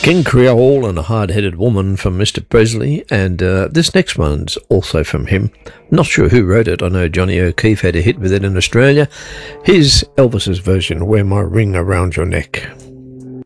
King Creole and a Hard-Headed Woman from Mr. Presley, and this next one's also from him. Not sure who wrote it. I know Johnny O'Keefe had a hit with it in Australia. Here's Elvis's version, Wear My Ring Around Your Neck.